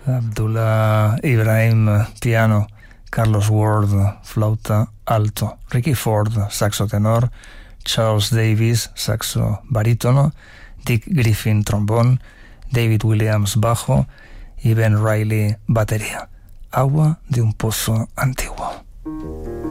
Abdullah Ibrahim, piano, Carlos Ward, flauta alto, Ricky Ford, saxo tenor, Charles Davis, saxo barítono, Dick Griffin, trombón, David Williams, bajo y Ben Riley, batería. Agua de un pozo antiguo.